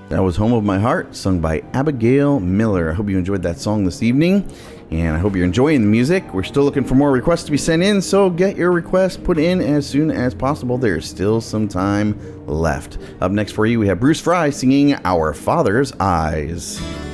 That was Home of My Heart, sung by Abigail Miller. I hope you enjoyed that song this evening, and I hope you're enjoying the music. We're still looking for more requests to be sent in, so get your requests put in as soon as possible. There's still some time left. Up next for you, we have Bruce Fry singing Our Father's Eyes.